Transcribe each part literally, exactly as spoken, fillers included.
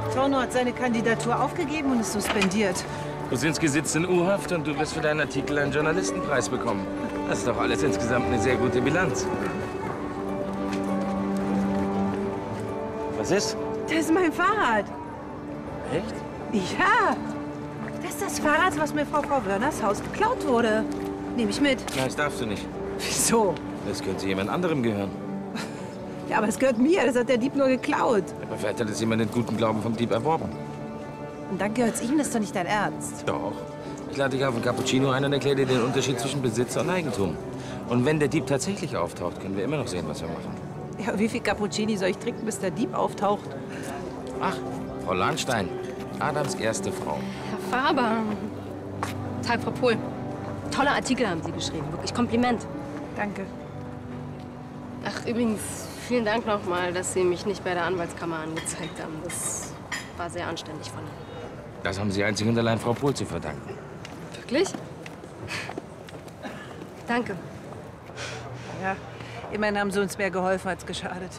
Torno hat seine Kandidatur aufgegeben und ist suspendiert. Kosinski sitzt in U-Haft und du wirst für deinen Artikel einen Journalistenpreis bekommen. Das ist doch alles insgesamt eine sehr gute Bilanz. Was ist? Das ist mein Fahrrad. Echt? Ja. Das ist das Fahrrad, was mir Frau Frau Wörners Haus geklaut wurde. Nehme ich mit. Nein, das darfst du nicht. Wieso? Das könnte jemand anderem gehören. Ja, aber es gehört mir. Das hat der Dieb nur geklaut. Aber vielleicht hat es jemand in guten Glauben vom Dieb erworben. Und dann gehört es ihm. Das ist doch nicht dein Ernst. Doch. Ich lade dich auf einen Cappuccino ein und erkläre dir den Unterschied zwischen Besitzer und Eigentum. Und wenn der Dieb tatsächlich auftaucht, können wir immer noch sehen, was wir machen. Ja, wie viel Cappuccini soll ich trinken, bis der Dieb auftaucht? Ach, Frau Lahnstein, Adams erste Frau. Herr Faber. Tag, Frau Pohl. Tolle Artikel haben Sie geschrieben. Wirklich Kompliment. Danke. Ach, übrigens, vielen Dank nochmal, dass Sie mich nicht bei der Anwaltskammer angezeigt haben. Das war sehr anständig von Ihnen. Das haben Sie einzig und allein Frau Pohl zu verdanken. Wirklich? Danke. Ja, immerhin haben Sie uns mehr geholfen als geschadet.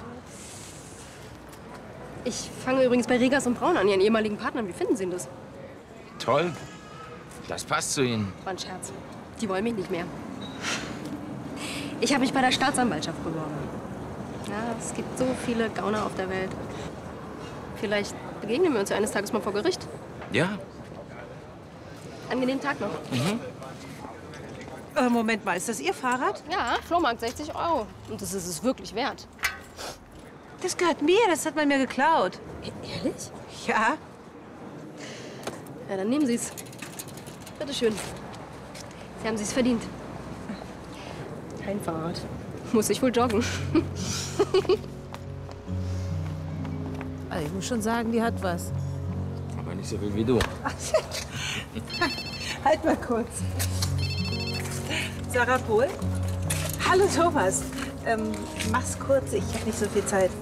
Ich fange übrigens bei Regas und Braun an, Ihren ehemaligen Partnern. Wie finden Sie denn das? Toll. Das passt zu Ihnen. War ein Scherz. Die wollen mich nicht mehr. Ich habe mich bei der Staatsanwaltschaft beworben. Ja, es gibt so viele Gauner auf der Welt. Vielleicht begegnen wir uns ja eines Tages mal vor Gericht. Ja. Angenehmen Tag noch. Mhm. Äh, Moment mal, ist das Ihr Fahrrad? Ja, Flohmarkt, sechzig Euro. Und das ist es wirklich wert. Das gehört mir, das hat man mir geklaut. E ehrlich? Ja. Ja, dann nehmen Sie es. Bitte schön. Sie haben es verdient. Kein Fahrrad. Muss ich wohl joggen. Also ich muss schon sagen, die hat was. Aber nicht so viel wie du. Halt mal kurz. Sarah Pohl? Hallo Thomas. Ähm, mach's kurz, ich habe nicht so viel Zeit.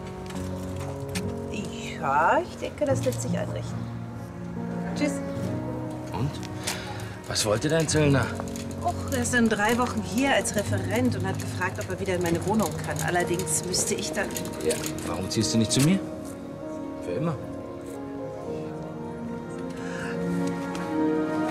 Ja, ich denke, das lässt sich einrichten. Tschüss. Und? Was wollte dein Zöllner? Och, er ist in drei Wochen hier als Referent und hat gefragt, ob er wieder in meine Wohnung kann. Allerdings müsste ich dann... Ja. Warum ziehst du nicht zu mir? Für immer.